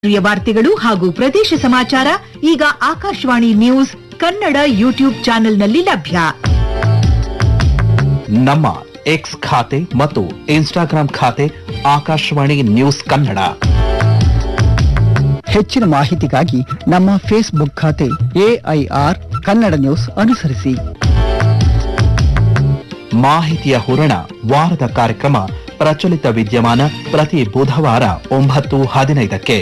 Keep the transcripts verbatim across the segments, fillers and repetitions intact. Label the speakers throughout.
Speaker 1: ರಾಷ್ಟ್ರೀಯ ವಾರ್ತೆಗಳು ಹಾಗೂ ಪ್ರದೇಶ ಸಮಾಚಾರ ಈಗ ಆಕಾಶವಾಣಿ ನ್ಯೂಸ್ ಕನ್ನಡ ಯೂಟ್ಯೂಬ್ ಚಾನೆಲ್ನಲ್ಲಿ ಲಭ್ಯ.
Speaker 2: ನಮ್ಮ ಎಕ್ಸ್ ಖಾತೆ ಮತ್ತು ಇನ್ಸ್ಟಾಗ್ರಾಂ ಖಾತೆ ಆಕಾಶವಾಣಿ ನ್ಯೂಸ್ ಕನ್ನಡ.
Speaker 3: ಹೆಚ್ಚಿನ ಮಾಹಿತಿಗಾಗಿ ನಮ್ಮ ಫೇಸ್ಬುಕ್ ಖಾತೆ ಎಐಆರ್ ಕನ್ನಡ ನ್ಯೂಸ್ ಅನುಸರಿಸಿ.
Speaker 2: ಮಾಹಿತಿಯ ಹೂರಣ ವಾರದ ಕಾರ್ಯಕ್ರಮ ಪ್ರಚಲಿತ ವಿದ್ಯಮಾನ ಪ್ರತಿ ಬುಧವಾರ ಒಂಬತ್ತು ಹದಿನೈದಕ್ಕೆ.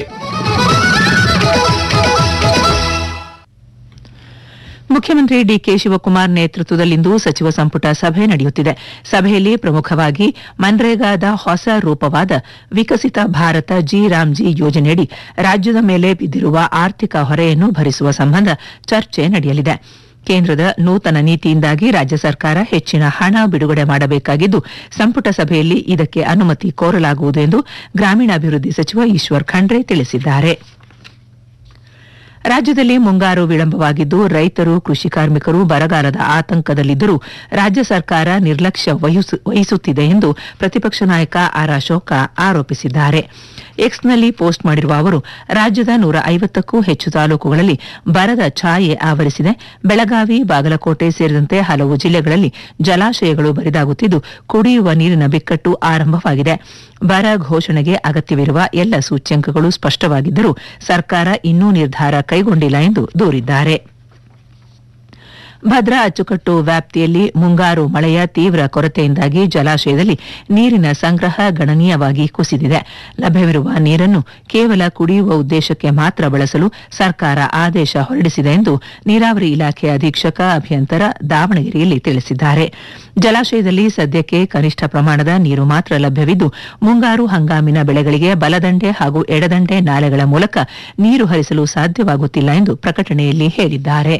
Speaker 4: ಮುಖ್ಯಮಂತ್ರಿ ಡಿಕೆ ಶಿವಕುಮಾರ್ ನೇತೃತ್ವದಲ್ಲಿಂದು ಸಚಿವ ಸಂಪುಟ ಸಭೆ ನಡೆಯುತ್ತಿದೆ. ಸಭೆಯಲ್ಲಿ ಪ್ರಮುಖವಾಗಿ ಮನ್ರೇಗಾದ ಹೊಸ ರೂಪವಾದ ವಿಕಸಿತ ಭಾರತ ಜಿ ರಾಮ್ಜಿ ಯೋಜನೆಯಡಿ ರಾಜ್ಯದ ಮೇಲೆ ಬಿದ್ದಿರುವ ಆರ್ಥಿಕ ಹೊರೆಯನ್ನು ಭರಿಸುವ ಸಂಬಂಧ ಚರ್ಚೆ ನಡೆಯಲಿದೆ. ಕೇಂದ್ರದ ನೂತನ ನೀತಿಯಿಂದಾಗಿ ರಾಜ್ಯ ಸರ್ಕಾರ ಹೆಚ್ಚಿನ ಹಣ ಬಿಡುಗಡೆ ಮಾಡಬೇಕಾಗಿದ್ದು, ಸಂಪುಟ ಸಭೆಯಲ್ಲಿ ಇದಕ್ಕೆ ಅನುಮತಿ ಕೋರಲಾಗುವುದು ಎಂದು ಗ್ರಾಮೀಣಾಭಿವೃದ್ಧಿ ಸಚಿವ ಈಶ್ವರ್ ಖಂಡ್ರೆ ತಿಳಿಸಿದ್ದಾರೆ. ರಾಜ್ಯದಲ್ಲಿ ಮುಂಗಾರು ವಿಳಂಬವಾಗಿದ್ದು, ರೈತರು, ಕೃಷಿ ಕಾರ್ಮಿಕರು ಬರಗಾಲದ ಆತಂಕದಲ್ಲಿದ್ದರೂ ರಾಜ್ಯ ಸರ್ಕಾರ ನಿರ್ಲಕ್ಷ್ಯ ವಹಿಸುತ್ತಿದೆ ಎಂದು ಪ್ರತಿಪಕ್ಷ ನಾಯಕ ಆರ್ ಅಶೋಕ ಆರೋಪಿಸಿದ್ದಾರೆ. ಎಕ್ಸ್ನಲ್ಲಿ ಪೋಸ್ಟ್ ಮಾಡಿರುವ ಅವರು, ರಾಜ್ಯದ ನೂರ ಐವತ್ತಕ್ಕೂ ಹೆಚ್ಚು ತಾಲೂಕುಗಳಲ್ಲಿ ಬರದ ಛಾಯೆ ಆವರಿಸಿದೆ. ಬೆಳಗಾವಿ, ಬಾಗಲಕೋಟೆ ಸೇರಿದಂತೆ ಹಲವು ಜಿಲ್ಲೆಗಳಲ್ಲಿ ಜಲಾಶಯಗಳು ಬರಿದಾಗುತ್ತಿದ್ದು, ಕುಡಿಯುವ ನೀರಿನ ಬಿಕ್ಕಟ್ಟು ಆರಂಭವಾಗಿದೆ. ಬರ ಘೋಷಣೆಗೆ ಅಗತ್ಯವಿರುವ ಎಲ್ಲ ಸೂಚ್ಯಂಕಗಳು ಸ್ಪಷ್ಟವಾಗಿದ್ದರೂ ಸರ್ಕಾರ ಇನ್ನೂ ನಿರ್ಧಾರ ಕೈಗೊಂಡಿಲ್ಲ ಎಂದು ದೂರಿದ್ದಾರೆ. ಭದ್ರಾ ಅಚ್ಚುಕಟ್ಟು ವ್ಯಾಪ್ತಿಯಲ್ಲಿ ಮುಂಗಾರು ಮಳೆಯ ತೀವ್ರ ಕೊರತೆಯಿಂದಾಗಿ ಜಲಾಶಯದಲ್ಲಿ ನೀರಿನ ಸಂಗ್ರಹ ಗಣನೀಯವಾಗಿ ಕುಸಿದಿದೆ. ಲಭ್ಯವಿರುವ ನೀರನ್ನು ಕೇವಲ ಕುಡಿಯುವ ಉದ್ದೇಶಕ್ಕೆ ಮಾತ್ರ ಬಳಸಲು ಸರ್ಕಾರ ಆದೇಶ ಹೊರಡಿಸಿದೆ ಎಂದು ನೀರಾವರಿ ಇಲಾಖೆ ಅಧೀಕ್ಷಕ ಅಭಿಯಂತರ ದಾವಣಗೆರೆಯಲ್ಲಿ ತಿಳಿಸಿದ್ದಾರೆ. ಜಲಾಶಯದಲ್ಲಿ ಸದ್ಯಕ್ಕೆ ಕನಿಷ್ಠ ಪ್ರಮಾಣದ ನೀರು ಮಾತ್ರ ಲಭ್ಯವಿದ್ದು, ಮುಂಗಾರು ಹಂಗಾಮಿನ ಬೆಳೆಗಳಿಗೆ ಬಲದಂಡೆ ಹಾಗೂ ಎಡದಂಡೆ ನಾಲೆಗಳ ಮೂಲಕ ನೀರು ಹರಿಸಲು ಸಾಧ್ಯವಾಗುತ್ತಿಲ್ಲ ಎಂದು ಪ್ರಕಟಣೆಯಲ್ಲಿ ಹೇಳಿದ್ದಾರೆ.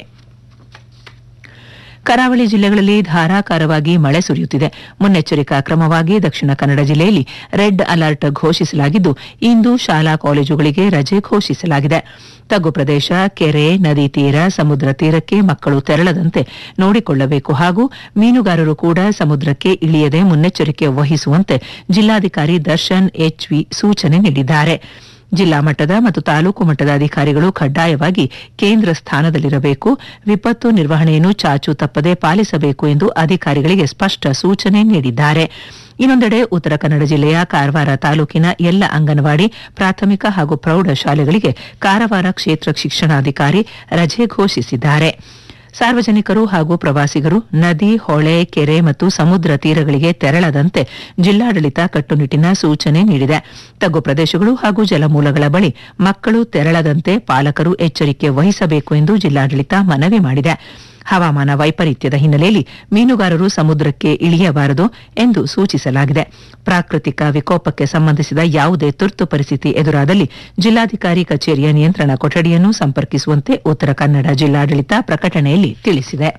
Speaker 4: ಕರಾವಳಿ ಜಿಲ್ಲೆಗಳಲ್ಲಿ ಧಾರಾಕಾರವಾಗಿ ಮಳೆ ಸುರಿಯುತ್ತಿದೆ. ಮುನ್ನೆಚ್ಚರಿಕಾ ಕ್ರಮವಾಗಿ ದಕ್ಷಿಣ ಕನ್ನಡ ಜಿಲ್ಲೆಯಲ್ಲಿ ರೆಡ್ ಅಲರ್ಟ್ ಘೋಷಿಸಲಾಗಿದ್ದು, ಇಂದು ಶಾಲಾ ಕಾಲೇಜುಗಳಿಗೆ ರಜೆ ಘೋಷಿಸಲಾಗಿದೆ. ತಗ್ಗು ಪ್ರದೇಶ, ಕೆರೆ, ನದಿ ತೀರ, ಸಮುದ್ರ ತೀರಕ್ಕೆ ಮಕ್ಕಳು ತೆರಳದಂತೆ ನೋಡಿಕೊಳ್ಳಬೇಕು ಹಾಗೂ ಮೀನುಗಾರರು ಕೂಡ ಸಮುದ್ರಕ್ಕೆ ಇಳಿಯದೆ ಮುನ್ನೆಚ್ಚರಿಕೆ ವಹಿಸುವಂತೆ ಜಿಲ್ಲಾಧಿಕಾರಿ ದರ್ಶನ್ ಎಚ್ವಿ ಸೂಚನೆ ನೀಡಿದ್ದಾರೆ. ಜಿಲ್ಲಾ ಮಟ್ಟದ ಮತ್ತು ತಾಲೂಕು ಮಟ್ಟದ ಅಧಿಕಾರಿಗಳು ಕಡ್ಡಾಯವಾಗಿ ಕೇಂದ್ರ ಸ್ಥಾನದಲ್ಲಿರಬೇಕು, ವಿಪತ್ತು ನಿರ್ವಹಣೆಯನ್ನು ಚಾಚು ತಪ್ಪದೆ ಪಾಲಿಸಬೇಕು ಎಂದು ಅಧಿಕಾರಿಗಳಿಗೆ ಸ್ಪಷ್ಟ ಸೂಚನೆ ನೀಡಿದ್ದಾರೆ. ಇನ್ನೊಂದೆಡೆ ಉತ್ತರ ಕನ್ನಡ ಜಿಲ್ಲೆಯ ಕಾರವಾರ ತಾಲೂಕಿನ ಎಲ್ಲ ಅಂಗನವಾಡಿ, ಪ್ರಾಥಮಿಕ ಹಾಗೂ ಪ್ರೌಢ ಶಾಲೆಗಳಿಗೆ ಕಾರವಾರ ಕ್ಷೇತ್ರ ಶಿಕ್ಷಣಾಧಿಕಾರಿ ರಜೆ ಘೋಷಿಸಿದ್ದಾರೆ. ಸಾರ್ವಜನಿಕರು ಹಾಗೂ ಪ್ರವಾಸಿಗರು ನದಿ, ಹೊಳೆ, ಕೆರೆ ಮತ್ತು ಸಮುದ್ರ ತೀರಗಳಿಗೆ ತೆರಳದಂತೆ ಜಿಲ್ಲಾಡಳಿತ ಕಟ್ಟುನಿಟ್ಟಿನ ಸೂಚನೆ ನೀಡಿದೆ. ತಗ್ಗು ಪ್ರದೇಶಗಳು ಹಾಗೂ ಜಲಮೂಲಗಳ ಬಳಿ ಮಕ್ಕಳು ತೆರಳದಂತೆ ಪಾಲಕರು ಎಚ್ಚರಿಕೆ ವಹಿಸಬೇಕು ಎಂದು ಜಿಲ್ಲಾಡಳಿತ ಮನವಿ ಮಾಡಿದೆ. ಹವಾಮಾನ ವೈಪರೀತ್ಯದ ಹಿನ್ನೆಲೆಯಲ್ಲಿ ಮೀನುಗಾರರು ಸಮುದ್ರಕ್ಕೆ ಇಳಿಯಬಾರದು ಎಂದು ಸೂಚಿಸಲಾಗಿದೆ. ಪ್ರಾಕೃತಿಕ ವಿಕೋಪಕ್ಕೆ ಸಂಬಂಧಿಸಿದ ಯಾವುದೇ ತುರ್ತು ಪರಿಸ್ಥಿತಿ ಎದುರಾದಲ್ಲಿ ಜಿಲ್ಲಾಧಿಕಾರಿ ಕಚೇರಿಯ ನಿಯಂತ್ರಣ ಕೊಠಡಿಯನ್ನು ಸಂಪರ್ಕಿಸುವಂತೆ ಉತ್ತರ ಕನ್ನಡ ಜಿಲ್ಲಾಡಳಿತ ಪ್ರಕಟಣೆಯಲ್ಲಿ ತಿಳಿಸಿದೆ.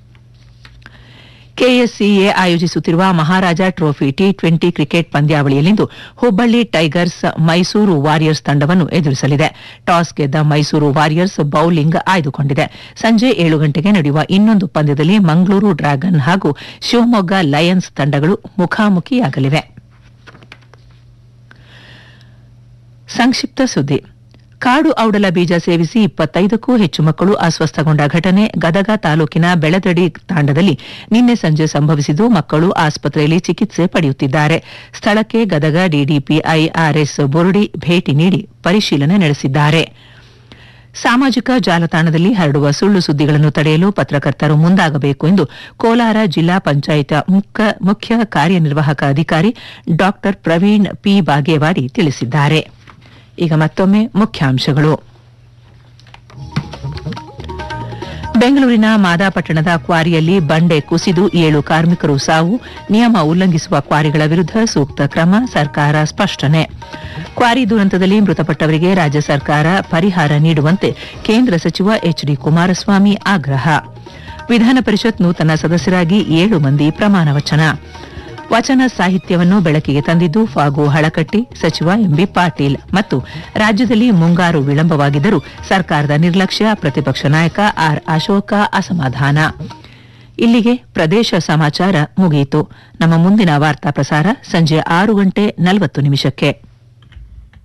Speaker 4: ಕೆಎಸ್ಸಿಎ ಆಯೋಜಿಸುತ್ತಿರುವ ಮಹಾರಾಜ trophy T twenty cricket ಪಂದ್ಯಾವಳಿಯಲ್ಲಿಂದು Hubballi tigers Mysuru warriors ತಂಡವನ್ನು ಎದುರಿಸಲಿದೆ. ಟಾಸ್ ಗೆದ್ದ ಮೈಸೂರು ವಾರಿಯರ್ಸ್ ಬೌಲಿಂಗ್ ಆಯ್ದುಕೊಂಡಿದೆ. ಸಂಜೆ ಏಳು ಗಂಟೆಗೆ ನಡೆಯುವ ಇನ್ನೊಂದು ಪಂದ್ಯದಲ್ಲಿ ಮಂಗಳೂರು ಡ್ರ್ಯಾಗನ್ ಹಾಗೂ ಶಿವಮೊಗ್ಗ ಲಯನ್ಸ್ ತಂಡಗಳು ಮುಖಾಮುಖಿಯಾಗಲಿವೆ. ಸಂಕ್ಷಿಪ್ತ ಸುದ್ದಿ. ಕಾಡು ಔಡಲ ಬೀಜ ಸೇವಿಸಿ ಇಪ್ಪತ್ತೈದಕ್ಕೂ ಹೆಚ್ಚು ಮಕ್ಕಳು ಅಸ್ವಸ್ಥಗೊಂಡ ಘಟನೆ ಗದಗ ತಾಲೂಕಿನ ಬೆಳದಡಿ ತಾಂಡದಲ್ಲಿ ನಿನ್ನೆ ಸಂಜೆ ಸಂಭವಿಸಿದ್ದು, ಮಕ್ಕಳು ಆಸ್ಪತ್ರೆಯಲ್ಲಿ ಚಿಕಿತ್ಸೆ ಪಡೆಯುತ್ತಿದ್ದಾರೆ. ಸ್ಥಳಕ್ಕೆ ಗದಗ ಡಿಡಿಪಿಐ ಆರ್ಎಸ್ ಬುರುಡಿ ಭೇಟಿ ನೀಡಿ ಪರಿಶೀಲನೆ ನಡೆಸಿದ್ದಾರೆ. ಸಾಮಾಜಿಕ ಜಾಲತಾಣದಲ್ಲಿ ಹರಡುವ ಸುಳ್ಳು ಸುದ್ದಿಗಳನ್ನು ತಡೆಯಲು ಪತ್ರಕರ್ತರು ಮುಂದಾಗಬೇಕು ಎಂದು ಕೋಲಾರ ಜಿಲ್ಲಾ ಪಂಚಾಯತ್ ಮುಖ್ಯ ಕಾರ್ಯನಿರ್ವಾಹಕ ಅಧಿಕಾರಿ ಡಾ ಪ್ರವೀಣ್ ಪಿ ಬಾಗೇವಾಡಿ ತಿಳಿಸಿದ್ದಾರೆ. ಈಗ ಮತ್ತೊಮ್ಮೆ ಮುಖ್ಯಾಂಶಗಳು. ಬೆಂಗಳೂರಿನ ಮಾದಾಪಟ್ಟಣದ ಕ್ವಾರಿಯಲ್ಲಿ ಬಂಡೆ ಕುಸಿದು ಏಳು ಕಾರ್ಮಿಕರು ಸಾವು, ನಿಯಮ ಉಲ್ಲಂಘಿಸುವ ಕ್ವಾರಿಗಳ ವಿರುದ್ಧ ಸೂಕ್ತ ಕ್ರಮ, ಸರ್ಕಾರ ಸ್ಪಷ್ಟನೆ. ಕ್ವಾರಿ ದುರಂತದಲ್ಲಿ ಮೃತಪಟ್ಟವರಿಗೆ ರಾಜ್ಯ ಸರ್ಕಾರ ಪರಿಹಾರ ನೀಡುವಂತೆ ಕೇಂದ್ರ ಸಚಿವ ಎಚ್ ಡಿ ಕುಮಾರಸ್ವಾಮಿ ಆಗ್ರಹ. ವಿಧಾನ ಪರಿಷತ್ ನೂತನ ಸದಸ್ಯರಾಗಿ ಏಳು ಮಂದಿ ಪ್ರಮಾಣ ವಚನ. ವಚನ ಸಾಹಿತ್ಯವನ್ನು ಬೆಳಕಿಗೆ ತಂದಿದ್ದು ಫಾಗು ಹಳಕಟ್ಟಿ, ಸಚಿವ ಎಂಬಿ ಪಾಟೀಲ್. ಮತ್ತು ರಾಜ್ಯದಲ್ಲಿ ಮುಂಗಾರು ವಿಳಂಬವಾಗಿದ್ದರೂ ಸರ್ಕಾರದ ನಿರ್ಲಕ್ಷ್ಯ, ಪ್ರತಿಪಕ್ಷ ನಾಯಕ ಆರ್ ಅಶೋಕ ಅಸಮಾಧಾನ. ಇಲ್ಲಿಗೆ ಪ್ರದೇಶ ಸಮಾಚಾರ ಮುಗಿಯಿತು. ನಮ್ಮ ಮುಂದಿನ ವಾರ್ತಾ ಪ್ರಸಾರ ಸಂಜೆ ಆರು ಗಂಟೆ ನಲವತ್ತು ನಿಮಿಷಕ್ಕೆ.